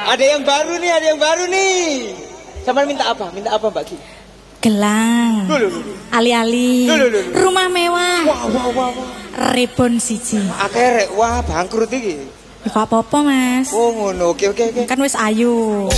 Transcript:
Ada yang baru nih. Sama minta apa? Minta apa Mbak Ki? Gelang. Ali-ali. Rumah mewah. Wah. Rebon siji. Akhirnya, wah bangkrut iki. Gak apa-apa, Mas. Oh ngono, oke. Kan wis ayu.